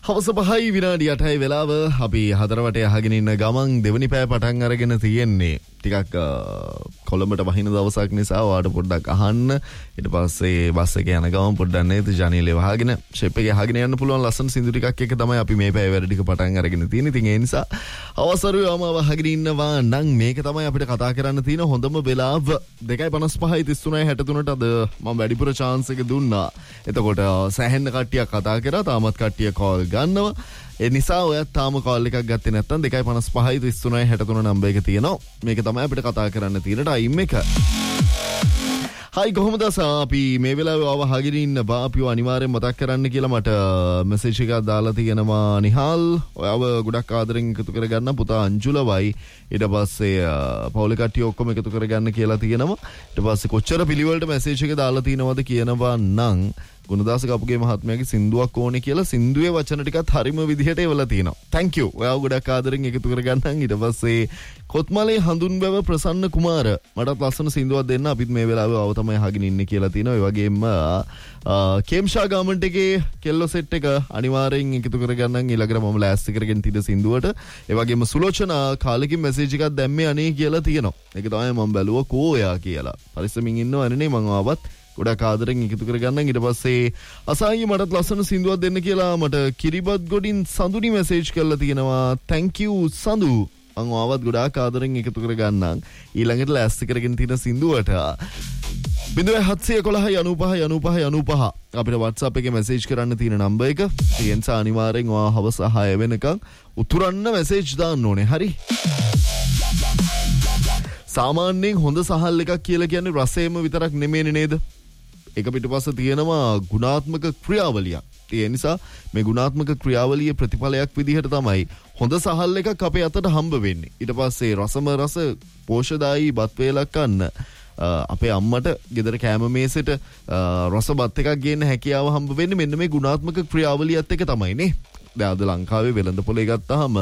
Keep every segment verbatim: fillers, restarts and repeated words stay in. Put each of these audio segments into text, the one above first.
හවස පහයි විනාඩි අටයි වෙලාව අපි හතර වටේ අහගෙන ඉන්න ගමන් දෙවනි පෑ පටන් අරගෙන තියෙන්නේ. ටිකක් කොළඹට වහින දවසක් නිසා ඔයාට පොඩ්ඩක් අහන්න. ඊට පස්සේ බස් එකේ යන ගමන් පොඩ්ඩක් නේද ජනේලේ වහගෙන ෂෙප් එකේ අහගෙන යන්න පුළුවන් ලස්සන සින්දු ටිකක් එක තමයි අපි මේ පෑ වැඩ ටික පටන් අරගෙන තියෙන්නේ. ඉතින් ඒ නිසා අවසරුවම අහගෙන ඉන්නවා නම් මේක තමයි අපිට කතා කරන්න තියෙන හොඳම වෙලාව. දෙකයි පනස් පහයි තිස් තුනයි හැට තුනට අද මම වැඩිපුර chance එක දුන්නා. එතකොට සෑහෙන්න කට්ටියක් කතා කරා. තාමත් කට්ටිය කෝල් ගන්නවා. ඒ නිසා ඔයත් තාම කෝල් එකක් ගත්තේ නැත්නම් දෙකයි පනස් පහයි තිස් තුනයි හැට තුන නම්බර් එක තියෙනවා. මේක තමයි අපිට කතා කරන්න තියෙන ටයිම් එක. හයි කොහොමද අපි මේ වෙලාවේ ආව හගෙන ඉන්න බා අපිව අනිවාර්යෙන් මතක් කරන්න කියලා මට මෙසේජ් එකක් දාලා තියෙනවා නිහාල්. ඔයාව ගොඩක් ආදරෙන් එකතු කරගන්න පුතා අංජුලවයි. ඊට පස්සේ පවුලේ කට්ටිය ඔක්කොම එකතු කරගන්න කියලා තියෙනවා. ඊට පස්සේ කොච්චර පිළිවෙලට මෙසේජ් එක දාලා තියෙනවද කියනවා නම් ගුණදාස කපුගේ මහත්මයාගේ සින්දුවක් ඕනේ කියලා සින්දුවේ වචන ටිකත් හරිම විදිහට එවලා තියෙනවා. thank you. ඔයාව ගොඩක් ආදරෙන් එකතු කරගන්නම්. ඊට පස්සේ කොත්මලේ හඳුන්වව ප්‍රසන්න කුමාර මටත් ලස්සන සින්දුවක් දෙන්න. අපිත් මේ වෙලාවේ ආව තමයි අහගෙන ඉන්නේ කියලා තියෙනවා. ඒ වගේම කේම්ෂා ගාමන්ට් එකේ කෙල්ලෝ සෙට් එක අනිවාර්යෙන් එකතු කරගන්නම් ඊළඟට මම ලෑස්ති කරගෙන තියෙන සින්දුවට. ඒ වගේම සුලෝචනා කාලෙකින් මෙසේජ් එකක් දැම්මේ අනේ කියලා තියෙනවා. ඒක තමයි මම බැලුවා කෝයා කියලා. පරිස්සමින් ඉන්නව අනේ මම ආවත් ගොඩක් ආදරෙන් එකතු කරගන්නම්. ඊට පස්සේ අසායි මටත් ලස්සන සින්දුවක් දෙන්න කියලා මට කිරිබත් ගොඩින් සඳුනි මෙසේජ් කරලා තියෙනවා. thank you සඳු. මම ආවත් ගොඩක් ආදරෙන් එකතු කරගන්නම් ඊළඟට ලෑස්ති කරගෙන තියෙන සින්දුවට. බිඳුවේ හත්සිය එකොළහයි අනූපහයි අනූපහයි අනූපහ අපිට WhatsApp එකේ මෙසේජ් කරන්න තියෙන නම්බර් එක. ඒ නිසා අනිවාර්යෙන් ඔයා හවස හය වෙනකන් උතුරන්න මෙසේජ් දාන්න ඕනේ. හරි. සාමාන්‍යයෙන් හොඳ සහල් එකක් කියලා කියන්නේ රසයම විතරක් නෙමෙයිනේ නේද? එක පිටපස්ස තියෙනවා ගුණාත්මක ක්‍රියාවලියක්. ඒ නිසා මේ ගුණාත්මක ක්‍රියාවලියේ ප්‍රතිඵලයක් විදිහට තමයි හොඳ සහල් එකක් අපේ අතට හම්බ වෙන්නේ. ඊට පස්සේ රසම රස පෝෂදායී බත් වේලක් ගන්න අපේ අම්මට ගෙදර කෑම මේසෙට රස බත් එකක් ගේන්න හැකියාව හම්බ වෙන්නේ මෙන්න මේ ගුණාත්මක ක්‍රියාවලියත් එක තමයි නේ. දැන් අද ලංකාවේ වෙළඳ පොලේ ගත්තාම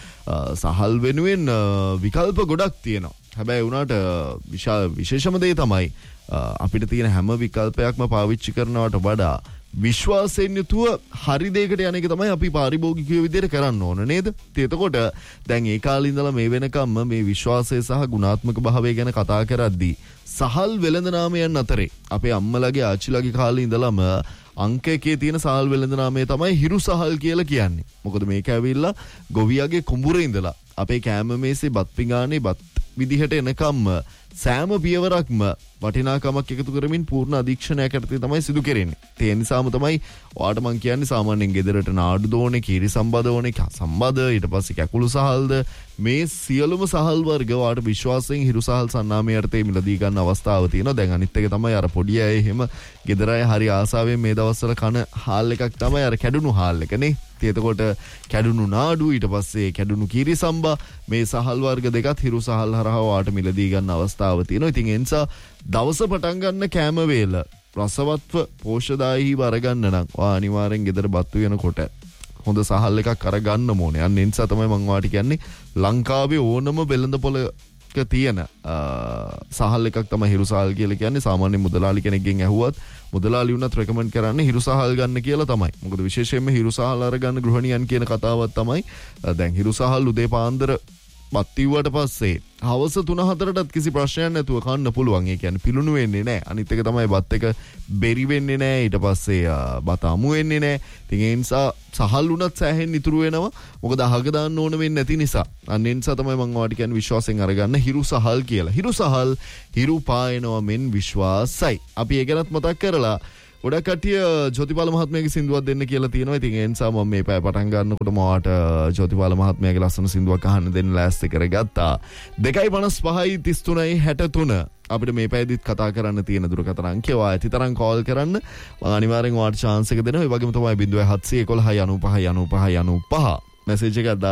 සහල් වෙනුවෙන් විකල්ප ගොඩක් තියෙනවා. හැබැයි උනාට විශේෂම දේ තමයි අපිට තියෙන හැම විකල්පයක්ම පාවිච්චි කරනවට වඩා විශ්වාසයෙන් යුතුව හරි දෙයකට යන එක තමයි අපි පාරිභෝගිකයෝ විදිහට කරන්න ඕන නේද? එතකොට දැන් ඒ කාලේ ඉඳලා මේ වෙනකම්ම මේ විශ්වාසය සහ ගුණාත්මක භාවය ගැන කතා කරද්දී සහල් වෙළඳ නාමයන් අතරේ අපේ අම්මලාගේ ආච්චිලාගේ කාලේ ඉඳලම අංක එකේ තියෙන සහල් වෙළඳ නාමය තමයි හිරු සහල් කියලා කියන්නේ. මොකද මේක ඇවිල්ලා ගොවියාගේ කුඹුරේ ඉඳලා අපේ කෑම මේසේ බත් පිඟානේ බත් විදිහට එනකම්ම සෑම පියවරක්ම වටිනාකමක් එකතු කරමින් පූර්ණ අධීක්ෂණයක් යටතේ තමයි සිදු කෙරෙන්නේ. ඒ නිසාම තමයි ඔයාට මම කියන්නේ සාමාන්‍යයෙන් ගෙදරට නාඩු දෝනේ, කීරි සම්බද ඕනේ, සම්බද ඊට පස්සේ කැකුළු සහල්ද මේ සියලුම සහල් වර්ග ඔයාට විශ්වාසයෙන් හිරු සහල් සන්නාමය යටතේ මිලදී ගන්න අවස්ථාව තියෙනවා. දැන් අනිත් එක තමයි අර පොඩි අය එහෙම ගෙදර අය හරි ආසාවෙන් මේ දවස්වල කන හාල් එකක් තමයි අර කැඩුණු හාල් එක නේ. එතකොට කැඩුණු නාඩු ඊට පස්සේ කැඩුණු කීරි සම්බා මේ සහල් වර්ග දෙකත් හිරු සහල් හරහා ඔයාට මිලදී ගන්න අවස්ථාව තියෙනවා. ඉතින් ඒ නිසා දවස පටන් ගන්න කෑම වේල රසවත්ව පෝෂදායීව අරගන්න නම් ඔයා අනිවාර්යෙන් ගෙදර බත්තු වෙනකොට හොඳ සහල් එකක් අරගන්න ඕනේ. අන්න ඒ නිසා තමයි මම ඔයාට කියන්නේ ලංකාවේ ඕනම වෙළඳ පොලක තියෙන සහල් එකක් තමයි හිරු සහල් කියලා කියන්නේ. සාමාන්‍ය මුදලාලි කෙනෙක්ගෙන් ඇහුවත් මුදලාලි වුණත් රෙකමන්ඩ් කරන්නේ හිරු සහල් ගන්න කියලා තමයි. මොකද විශේෂයෙන්ම හිරු සහල් අරගන්න ගෘහණියන් කියන කතාවක් තමයි. දැන් හිරු සහල් උදේ පාන්දර බත් ඉව්වට පස්සේ හවස තුන හතරටත් කිසි ප්‍රශ්නයක් නැතුව කන්න පුළුවන්. ඒ කියන්නේ පිලුණු වෙන්නේ නැහැ. අනිත් එක තමයි බත් එක බෙරි වෙන්නේ නැහැ. ඊට පස්සේ බත අමු වෙන්නේ නැහැ. ඉතින් ඒ නිසා සහල් උනත් සෑහෙන්න ඉතුරු වෙනවා. මොකද අහක දාන්න ඕන වෙන්නේ නැති නිසා. අන්න ඒ නිසා තමයි මම ඔයාලට කියන්නේ විශ්වාසයෙන් අරගන්න හිරු සහල් කියලා. හිරු සහල් හිරු පායනවා මෙන් විශ්වාසයි. අපි ඒ ගැනත් මතක් කරලා ගොඩක් කට්ටිය ජෝතිපාල මහත්මයාගේ සින්දුවක් දෙන්න කියලා තියෙනවා. ඉතින් ඒ නිසා මම මේ පැය පටන් ගන්නකොට මවාට ජෝතිපාල මහත්මයාගේ ලස්සන සින්දුවක් අහන්න දෙන්න ලෑස්ති කරගත්තා. දෙකයි පනස් පහයි තිස් තුනයි හැට තුන අපිට මේ පැයදිත් කතා කරන්න තියෙන දුරකථන අංකය ඔයා ඇති තරම් කෝල් කරන්න. මම අනිවාර්යෙන් ඔයාට chance එක දෙනවා. ඒ වගේම තමයි බිංදුවේ හත්සිය එකොළහයි අනූපහයි අනූපහයි අනූපහ මෙසේජ් එකක්